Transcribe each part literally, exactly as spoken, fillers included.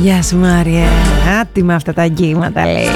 Γεια σου Μάρια. Άτιμα αυτά τα αγγίγματα λέει.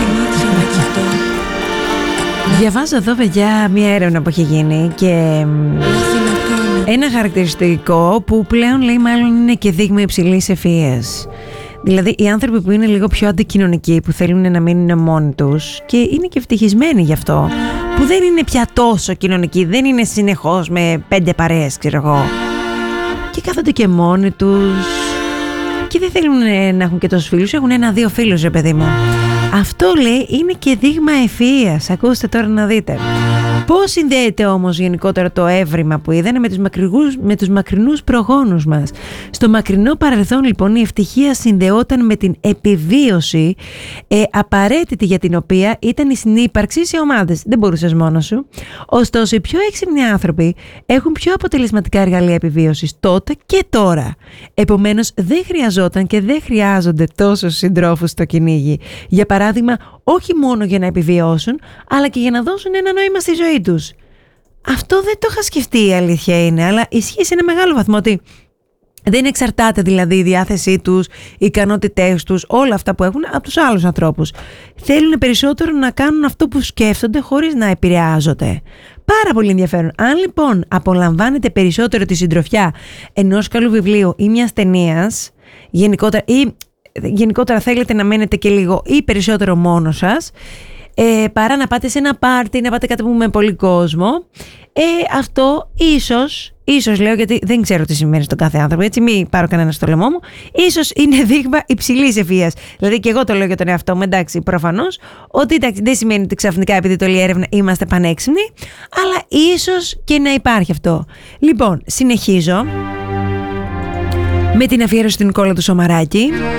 Διαβάζω εδώ παιδιά μια έρευνα που έχει γίνει και ένα χαρακτηριστικό που πλέον λέει μάλλον είναι και δείγμα υψηλής ευφυΐας. Δηλαδή οι άνθρωποι που είναι λίγο πιο αντικοινωνικοί, που θέλουν να μείνουν μόνοι τους και είναι και ευτυχισμένοι γι' αυτό, που δεν είναι πια τόσο κοινωνικοί, δεν είναι συνεχώς με πέντε παρέες ξέρω εγώ, και κάθονται και μόνοι τους και δεν θέλουν να έχουν και τόσους φίλους, έχουν ένα-δύο φίλους ρε παιδί μου. Αυτό λέει είναι και δείγμα ευφυΐας. Ακούστε τώρα να δείτε. Πώς συνδέεται όμως γενικότερα το έβριμα που είδανε με τους, μακρινούς, με τους μακρινούς προγόνους μας. Στο μακρινό παρελθόν λοιπόν η ευτυχία συνδεόταν με την επιβίωση ε, απαραίτητη για την οποία ήταν η συνύπαρξη σε ομάδες. Δεν μπορούσες μόνος σου. Ωστόσο οι πιο έξυπνοι άνθρωποι έχουν πιο αποτελεσματικά εργαλεία επιβίωσης τότε και τώρα. Επομένως δεν χρειαζόταν και δεν χρειάζονται τόσους συντρόφους στο κυνήγι. Για παράδειγμα, όχι μόνο για να επιβιώσουν, αλλά και για να δώσουν ένα νόημα στη ζωή τους. Αυτό δεν το είχα σκεφτεί, η αλήθεια είναι, αλλά ισχύει σε ένα μεγάλο βαθμό ότι δεν εξαρτάται δηλαδή η διάθεσή τους, οι ικανότητές τους, όλα αυτά που έχουν από τους άλλους ανθρώπους. Θέλουν περισσότερο να κάνουν αυτό που σκέφτονται χωρίς να επηρεάζονται. Πάρα πολύ ενδιαφέρον. Αν λοιπόν απολαμβάνετε περισσότερο τη συντροφιά ενός καλού βιβλίου ή μιας ταινίας, γενικότερα ή γενικότερα θέλετε να μένετε και λίγο ή περισσότερο μόνος σας, ε, παρά να πάτε σε ένα πάρτι, να πάτε κάτι που με πολύ κόσμο, ε, αυτό ίσως, ίσως λέω γιατί δεν ξέρω τι σημαίνει στον κάθε άνθρωπο, έτσι μην πάρω κανένα στο λαιμό μου, ίσως είναι δείγμα υψηλής ευφυΐας. Δηλαδή και εγώ το λέω για τον εαυτό μου, εντάξει, προφανώς, ότι εντάξει, δεν σημαίνει ότι ξαφνικά επειδή το λέει έρευνα είμαστε πανέξυπνοι, αλλά ίσως και να υπάρχει αυτό. Λοιπόν, συνεχίζω με την αφιέρωση στην Νικόλα του Σωμαράκη.